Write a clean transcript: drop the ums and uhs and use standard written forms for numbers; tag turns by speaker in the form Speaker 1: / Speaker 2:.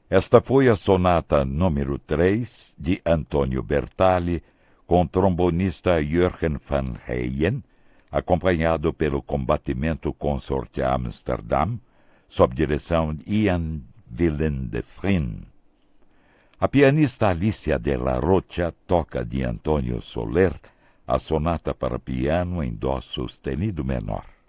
Speaker 1: Esta foi a sonata número 3 de Antônio Bertali, com o trombonista Jürgen van Heyen, acompanhado pelo Combatimento Consort Amsterdam, sob direção de Ian Willem de Vries. A pianista Alicia de la Rocha toca de Antônio Soler a sonata para piano em dó sustenido menor.